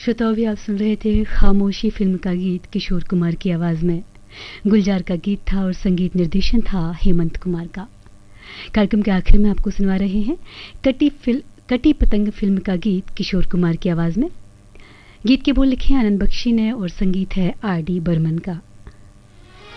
श्रोताओं भी आप सुन रहे थे खामोशी फिल्म का गीत किशोर कुमार की आवाज में। गुलजार का गीत था और संगीत निर्देशन था हेमंत कुमार का। कार्यक्रम के आखिर में आपको सुनवा रहे हैं कटी पतंग फिल्म का गीत किशोर कुमार की आवाज में। गीत के बोल लिखे आनंद बख्शी ने और संगीत है आर डी बर्मन का।